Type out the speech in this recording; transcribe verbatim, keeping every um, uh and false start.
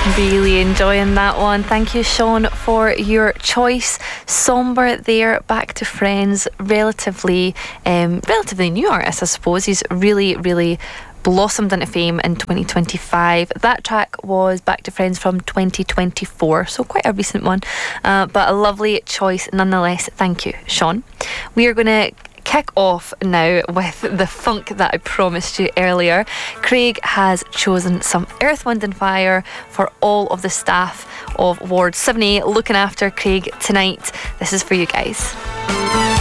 Really enjoying that one. Thank you, Sean, for your choice. Somber there, Back to Friends, relatively um, relatively new artist, I suppose. He's really, really blossomed into fame in twenty twenty-five. That track was Back to Friends from twenty twenty-four, so quite a recent one, uh, but a lovely choice nonetheless. Thank you, Sean. We are going to kick off now with the funk that I promised you earlier. Craig has chosen some Earth, Wind and Fire for all of the staff of Ward seven A looking after Craig tonight. This is for you guys.